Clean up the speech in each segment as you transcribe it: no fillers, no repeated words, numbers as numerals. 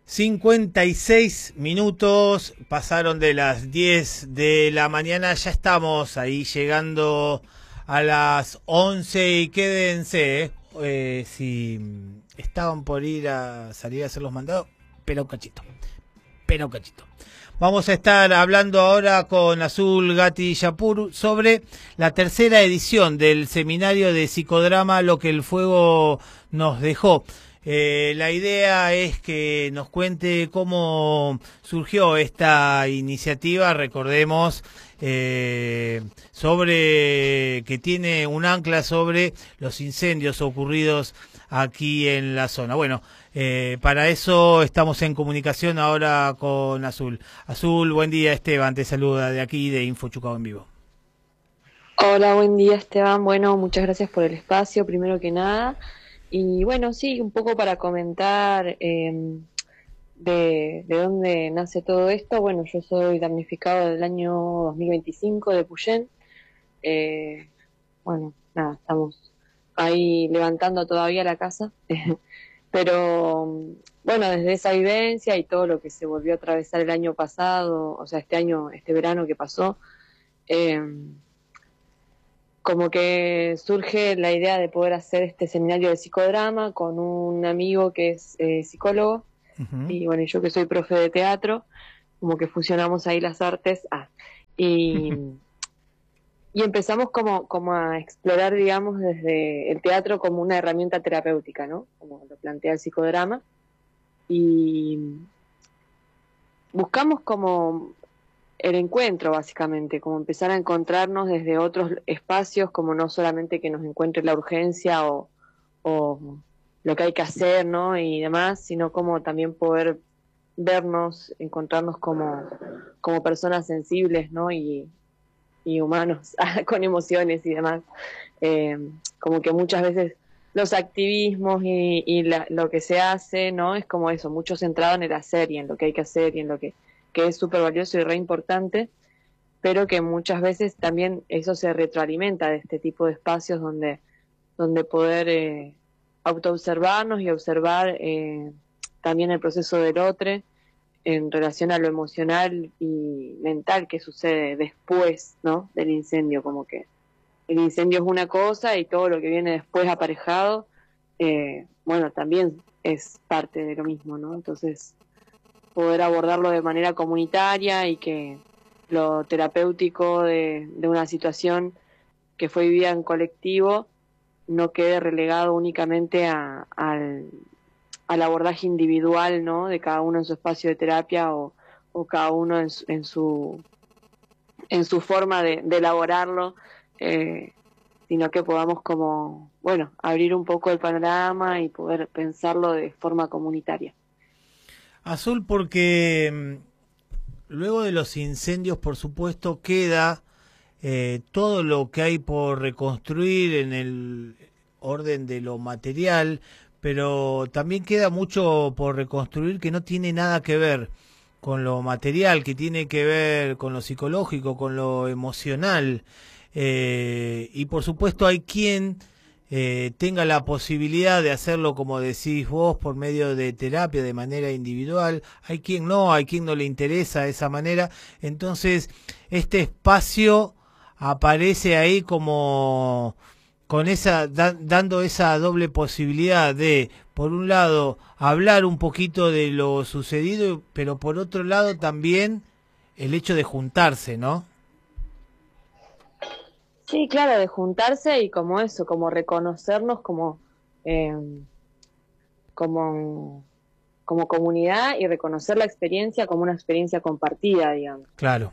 56 minutos pasaron de las 10 de la mañana, ya estamos ahí llegando a las 11 y quédense, si estaban por ir a salir a hacer los mandados, pero un cachito, pero un cachito. Vamos a estar hablando ahora con Azul Gatti Yapur sobre la tercera edición del seminario de psicodrama, Lo que el fuego nos dejó. La idea es que nos cuente cómo surgió esta iniciativa, recordemos, sobre que tiene un ancla sobre los incendios ocurridos aquí en la zona. Bueno, para eso estamos en comunicación ahora con Azul. Azul, buen día. Esteban te saluda de aquí de Info Chucao en Vivo. Hola, buen día Esteban. Bueno, muchas gracias por el espacio, primero que nada. Y bueno, sí, un poco para comentar de dónde nace todo esto. Bueno, yo soy damnificado del año 2025 de Puyén. Bueno, nada, estamos ahí levantando todavía la casa. Pero bueno, desde esa vivencia y todo lo que se volvió a atravesar el año pasado, o sea, este año, este verano que pasó, eh, como que surge la idea de poder hacer este seminario de psicodrama con un amigo que es psicólogo, y bueno, yo que soy profe de teatro, como que fusionamos ahí las artes, y, y empezamos como a explorar, digamos, desde el teatro como una herramienta terapéutica, ¿no? Como lo plantea el psicodrama, y buscamos como el encuentro, básicamente, como empezar a encontrarnos desde otros espacios, como no solamente que nos encuentre la urgencia o lo que hay que hacer, ¿no? Y demás, sino como también poder vernos, encontrarnos como personas sensibles, ¿no? Y humanos, con emociones y demás. Eh, Como que muchas veces los activismos lo que se hace, ¿no? Es como eso, mucho centrado en el hacer y en lo que hay que hacer y en lo que es súper valioso y re importante, pero que muchas veces también eso se retroalimenta de este tipo de espacios donde poder autoobservarnos y observar también el proceso del otro en relación a lo emocional y mental que sucede después, ¿no? Del incendio, como que el incendio es una cosa y todo lo que viene después aparejado, bueno, también es parte de lo mismo, ¿no? Entonces, poder abordarlo de manera comunitaria y que lo terapéutico de una situación que fue vivida en colectivo no quede relegado únicamente al abordaje individual, ¿no? De cada uno en su espacio de terapia o cada uno en su forma de elaborarlo, sino que podamos como, bueno, abrir un poco el panorama y poder pensarlo de forma comunitaria. Azul, porque luego de los incendios, por supuesto, queda todo lo que hay por reconstruir en el orden de lo material, pero también queda mucho por reconstruir que no tiene nada que ver con lo material, que tiene que ver con lo psicológico, con lo emocional. Y por supuesto hay quien tenga la posibilidad de hacerlo, como decís vos, por medio de terapia, de manera individual. Hay quien no le interesa de esa manera. Entonces, este espacio aparece ahí como con dando esa doble posibilidad de, por un lado, hablar un poquito de lo sucedido, pero por otro lado también el hecho de juntarse, ¿no? Sí, claro, de juntarse y como eso, como reconocernos eh, como, como comunidad y reconocer la experiencia como una experiencia compartida, digamos, Claro.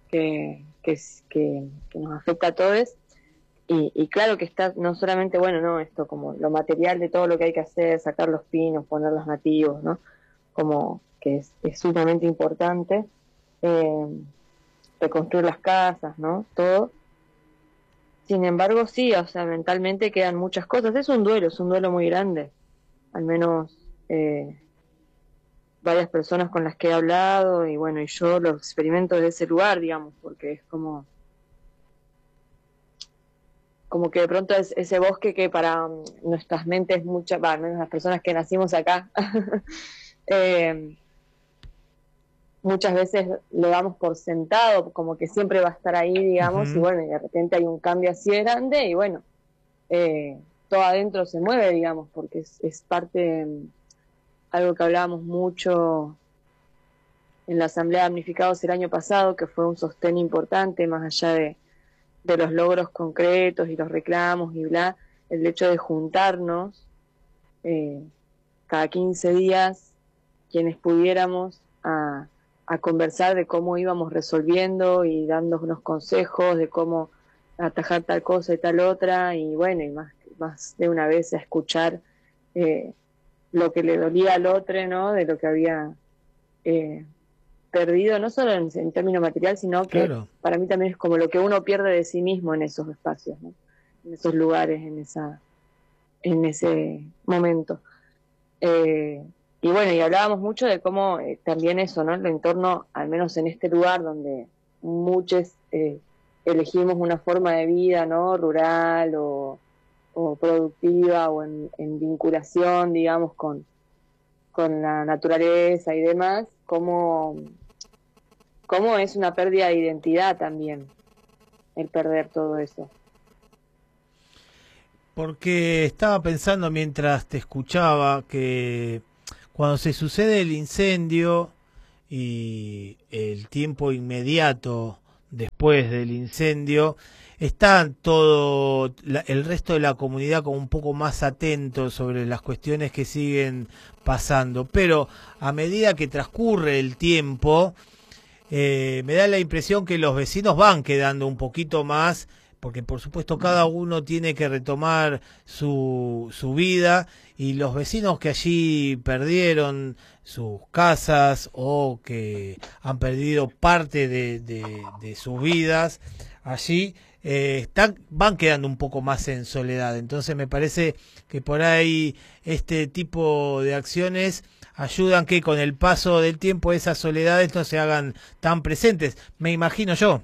que nos afecta a todos. Y claro que está no solamente, bueno, no, esto como lo material de todo lo que hay que hacer, sacar los pinos, poner los nativos, ¿no? Como que es sumamente importante, eh, reconstruir las casas, ¿no? Todo. Sin embargo, sí, o sea, mentalmente quedan muchas cosas. Es un duelo muy grande. Al menos varias personas con las que he hablado y bueno, y yo lo experimento desde ese lugar, digamos, porque es como que de pronto es ese bosque que para nuestras mentes, al menos las personas que nacimos acá, muchas veces lo damos por sentado, como que siempre va a estar ahí, digamos, y Ujú. bueno, y de repente hay un cambio así de grande y bueno, todo adentro se mueve, digamos, porque es parte, algo que hablábamos mucho en la Asamblea de Damnificados el año pasado, que fue un sostén importante, más allá de los logros concretos y los reclamos y bla, el hecho de juntarnos eh, cada 15 días, quienes pudiéramos, a conversar de cómo íbamos resolviendo y dándonos consejos de cómo atajar tal cosa y tal otra, y bueno, y más de una vez a escuchar eh, lo que le dolía al otro, ¿no? De lo que había eh, perdido, no solo en términos material, sino que Claro. para mí también es como lo que uno pierde de sí mismo en esos espacios, ¿no? En esos lugares, en ese momento. Y bueno, y hablábamos mucho de cómo también eso, ¿no? El entorno, al menos en este lugar donde muchos elegimos una forma de vida, ¿no? Rural o productiva o en vinculación, digamos, con la naturaleza y demás, cómo es una pérdida de identidad también el perder todo eso. Porque estaba pensando mientras te escuchaba que cuando se sucede el incendio y el tiempo inmediato después del incendio, está todo el resto de la comunidad como un poco más atento sobre las cuestiones que siguen pasando. Pero a medida que transcurre el tiempo, me da la impresión que los vecinos van quedando un poquito más, porque por supuesto cada uno tiene que retomar su vida, y los vecinos que allí perdieron sus casas o que han perdido parte de sus vidas allí, van quedando un poco más en soledad. Entonces me parece que por ahí este tipo de acciones ayudan que con el paso del tiempo esas soledades no se hagan tan presentes, me imagino yo.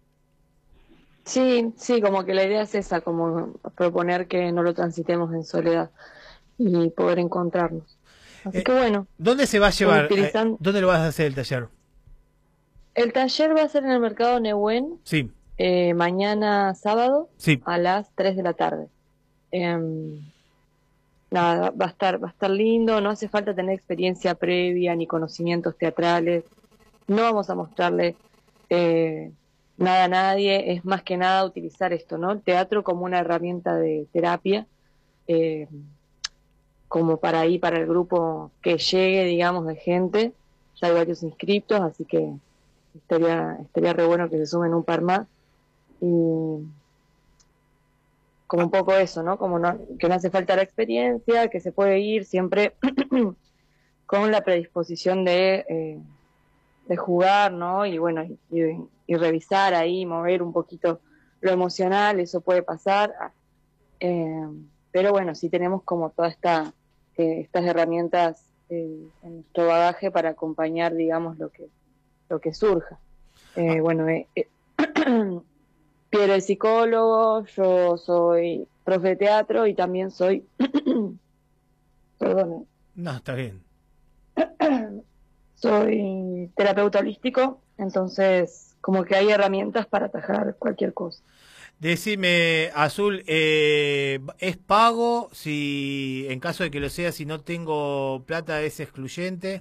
Sí, sí, como que la idea es esa, como proponer que no lo transitemos en soledad y poder encontrarnos. Así Eh, que bueno, ¿Dónde se va a llevar? utilizando... ¿Dónde lo vas a hacer el taller? El taller va a ser en el mercado Nehuen, Sí, mañana sábado sí. a las 3 de la tarde. Em, Nada, va a estar lindo, no hace falta tener experiencia previa ni conocimientos teatrales, no vamos a mostrarle eh, nada a nadie, es más que nada utilizar esto, ¿no? El teatro como una herramienta de terapia, eh, como para ahí, para el grupo que llegue, digamos, de gente, ya hay varios inscriptos, así que estaría re bueno que se sumen un par más, y como Ah, un poco eso, ¿no? Como no, que no hace falta la experiencia, que se puede ir siempre con la predisposición de jugar, ¿no? Y bueno, y revisar ahí, mover un poquito lo emocional, eso puede pasar. Eh, pero bueno, sí tenemos como todas estas herramientas en nuestro bagaje para acompañar, digamos, lo que surja. ah, Bueno, Piero es psicólogo, yo soy profe de teatro y también soy, perdón, no, está bien. soy terapeuta holístico, entonces como que hay herramientas para atajar cualquier cosa. Decime, Azul, ¿es pago? Si en caso de que lo sea, si no tengo plata, ¿es excluyente?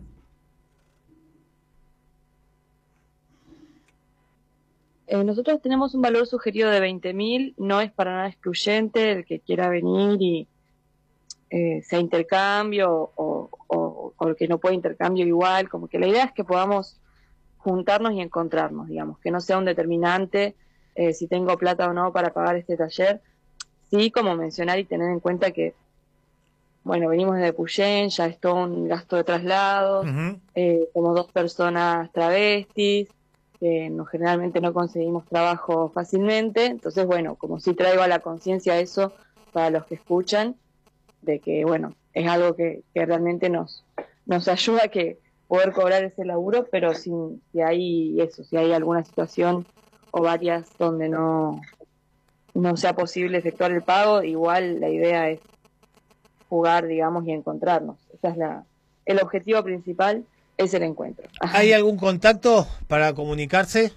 Nosotros tenemos un valor sugerido de 20.000, no es para nada excluyente el que quiera venir y sea intercambio o el que no puede intercambio igual, como que la idea es que podamos juntarnos y encontrarnos, digamos, que no sea un determinante si tengo plata o no para pagar este taller, sí como mencionar y tener en cuenta que, bueno, venimos de Puyén, ya es todo un gasto de traslados, Ujú. somos dos personas travestis, no, generalmente no conseguimos trabajo fácilmente, entonces, bueno, como si traigo a la conciencia eso para los que escuchan, de que, bueno, es algo que realmente nos ayuda a que poder cobrar ese laburo, pero si hay eso, si hay alguna situación o varias donde no sea posible efectuar el pago, igual la idea es jugar, digamos, y encontrarnos. Ese es el objetivo principal es el encuentro. ¿Hay algún contacto para comunicarse?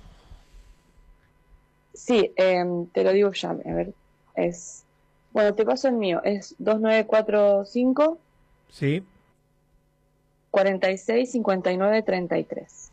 Sí, te lo digo ya, a ver, bueno, te paso el mío, es 2945 Sí. 46 59 33.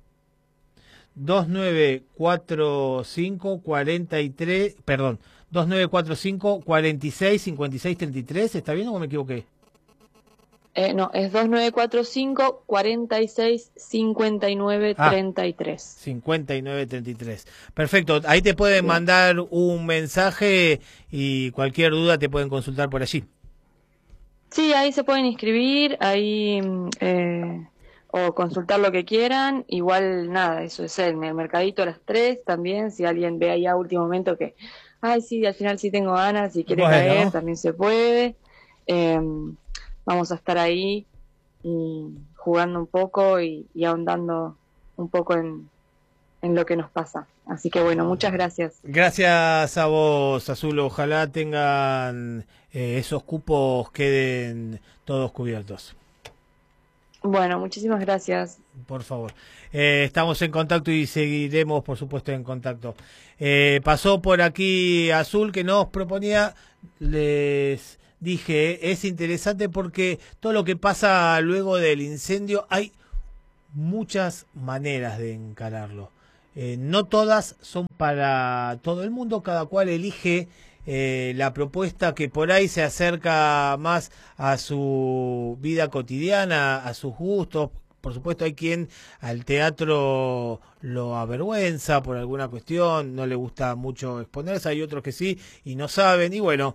2945 43, perdón, 2945 46 56 33, ¿está bien o me equivoqué? No, es 2945 46 59 33. 59 33. Perfecto, ahí te pueden mandar un mensaje y cualquier duda te pueden consultar por allí. Sí, ahí se pueden inscribir, ahí o consultar lo que quieran. Igual, nada, eso es el mercadito a las 3 también. Si alguien ve ahí a último momento que, ay, sí, al final sí tengo ganas y quiere caer, también se puede. Vamos a estar ahí y jugando un poco y ahondando un poco en lo que nos pasa. Así que bueno, muchas gracias. Gracias a vos, Azul. Ojalá tengan esos cupos queden todos cubiertos. Bueno, muchísimas gracias. Por favor. Estamos en contacto y seguiremos, por supuesto, en contacto. Pasó por aquí Azul que nos proponía, les dije, es interesante porque todo lo que pasa luego del incendio, hay muchas maneras de encararlo. No todas son para todo el mundo, cada cual elige la propuesta que por ahí se acerca más a su vida cotidiana, a sus gustos. Por supuesto, hay quien al teatro lo avergüenza por alguna cuestión, no le gusta mucho exponerse, hay otros que sí y no saben. Y bueno,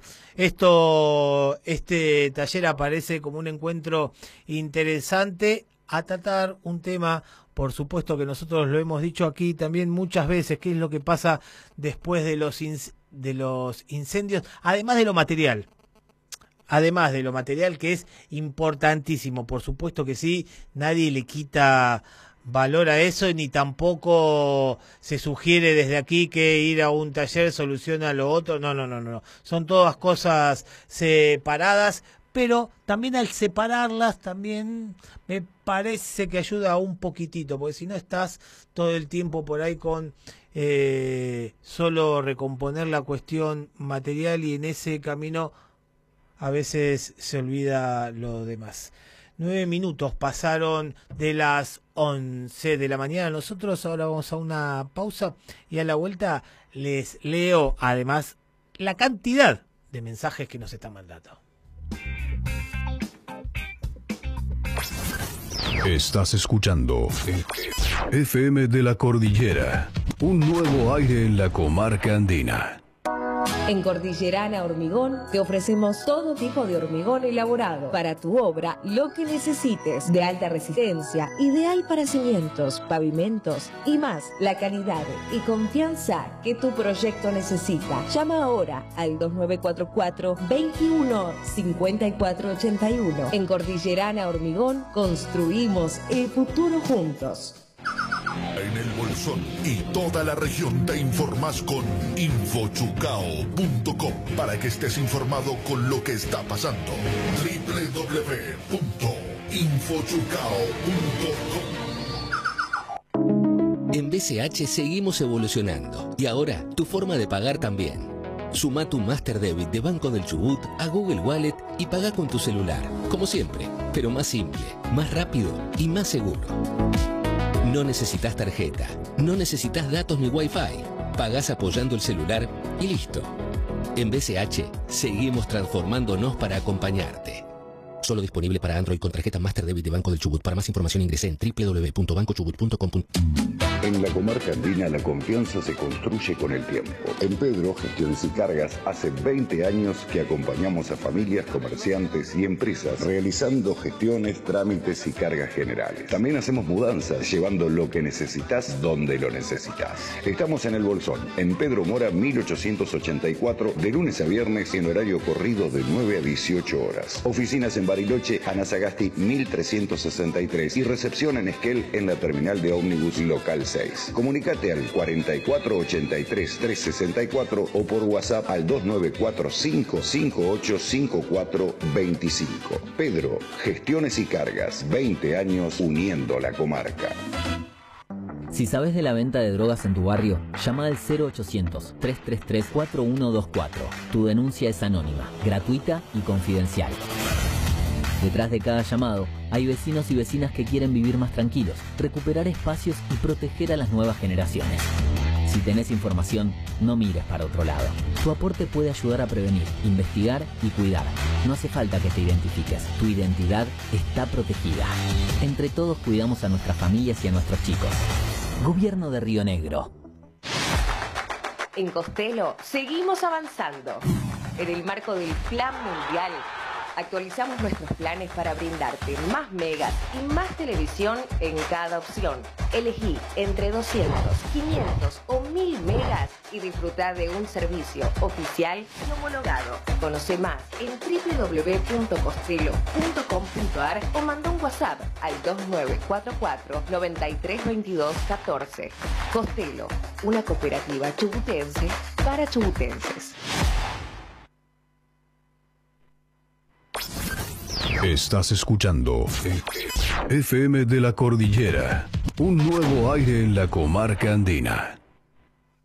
este taller aparece como un encuentro interesante a tratar un tema, por supuesto que nosotros lo hemos dicho aquí también muchas veces, qué es lo que pasa después de los incendios, además de lo material. Además de lo material, que es importantísimo, por supuesto que sí, nadie le quita valor a eso, ni tampoco se sugiere desde aquí que ir a un taller soluciona lo otro, no, son todas cosas separadas, pero también al separarlas también me parece que ayuda un poquitito, porque si no estás todo el tiempo por ahí con solo recomponer la cuestión material y en ese camino a veces se olvida lo demás. 9 minutos pasaron de las 11 de la mañana. Nosotros ahora vamos a una pausa y a la vuelta les leo además la cantidad de mensajes que nos están mandando. Estás escuchando FM de la Cordillera, un nuevo aire en la comarca andina. En Cordillerana Hormigón te ofrecemos todo tipo de hormigón elaborado para tu obra, lo que necesites, de alta resistencia, ideal para cimientos, pavimentos y más, la calidad y confianza que tu proyecto necesita. Llama ahora al 2944 21 54 81. En Cordillerana Hormigón construimos el futuro juntos. En el Bolsón y toda la región te informas con infochucao.com para que estés informado con lo que está pasando. www.infochucao.com. En BCH seguimos evolucionando y ahora tu forma de pagar también. Suma tu Master Debit de Banco del Chubut a Google Wallet y paga con tu celular, como siempre, pero más simple, más rápido y más seguro. No necesitas tarjeta, no necesitas datos ni Wi-Fi. Pagás apoyando el celular y listo. En BCH seguimos transformándonos para acompañarte. Solo disponible para Android con tarjeta Master Debit de Banco del Chubut. Para más información ingrese en www.bancochubut.com. En la comarca andina la confianza se construye con el tiempo. En Pedro Gestiones y Cargas hace 20 años que acompañamos a familias, comerciantes y empresas realizando gestiones, trámites y cargas generales. También hacemos mudanzas, llevando lo que necesitas donde lo necesitas. Estamos en El Bolsón, en Pedro Mora 1884, de lunes a viernes en horario corrido de 9 a 18 horas. Oficinas en Bariloche, Anasagasti 1363 y recepción en Esquel en la terminal de ómnibus local 6. Comunicate al 4483-364 o por WhatsApp al 2945585425. Pedro, Gestiones y Cargas, 20 años uniendo la comarca. Si sabes de la venta de drogas en tu barrio, llama al 0800-333-4124. Tu denuncia es anónima, gratuita y confidencial. Detrás de cada llamado, hay vecinos y vecinas que quieren vivir más tranquilos, recuperar espacios y proteger a las nuevas generaciones. Si tenés información, no mires para otro lado. Tu aporte puede ayudar a prevenir, investigar y cuidar. No hace falta que te identifiques. Tu identidad está protegida. Entre todos cuidamos a nuestras familias y a nuestros chicos. Gobierno de Río Negro. En Costello seguimos avanzando. En el marco del Plan Mundial, actualizamos nuestros planes para brindarte más megas y más televisión en cada opción. Elegí entre 200, 500 o 1000 megas y disfrutar de un servicio oficial y homologado. Conoce más en www.costello.com.ar o manda un WhatsApp al 2944 932214. Costello, una cooperativa chubutense para chubutenses. Estás escuchando FM de la Cordillera, un nuevo aire en la comarca andina.